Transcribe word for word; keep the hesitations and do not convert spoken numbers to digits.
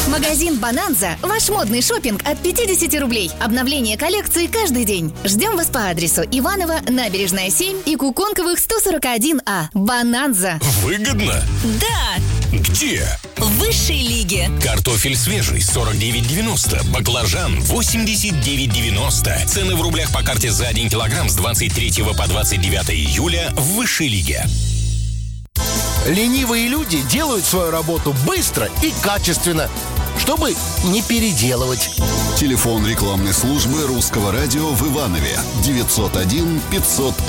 Магазин «Бонанза» – ваш модный шопинг от пятьдесят рублей. Обновление коллекции каждый день. Ждем вас по адресу Иваново, Набережная, семь и Куконковых, сто сорок один А. «Бонанза». Выгодно? Да! Где? В высшей лиге. Картофель свежий сорок девять девяносто, баклажан восемьдесят девять девяносто. Цены в рублях по карте за один килограмм с двадцать третьего по двадцать девятое июля в высшей лиге. Ленивые люди делают свою работу быстро и качественно, чтобы не переделывать. Телефон рекламной службы Русского радио в Иванове девятьсот один пятьсот